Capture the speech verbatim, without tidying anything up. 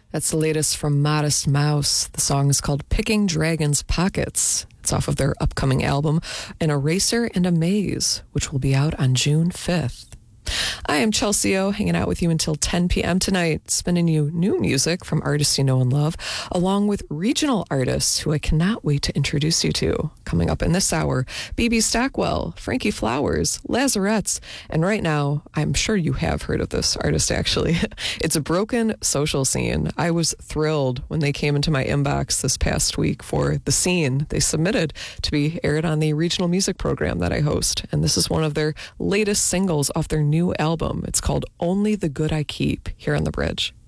That's the latest from Modest Mouse. The song is called Picking Dragons' Pockets. It's off of their upcoming album, An Eraser and a Maze, which will be out on June fifth. I am Chelsea O, hanging out with you until ten p.m. tonight, spinning you new music from artists you know and love, along with regional artists who I cannot wait to introduce you to. Coming up in this hour, B B Stackwell, Frankie Flowers, Lazarettes, and right now, I'm sure you have heard of this artist actually. It's a Broken Social Scene. I was thrilled when they came into my inbox this past week for The Scene. They submitted to be aired on the regional music program that I host, and this is one of their latest singles off their new album. It's called Only the Good I Keep, here on The Bridge.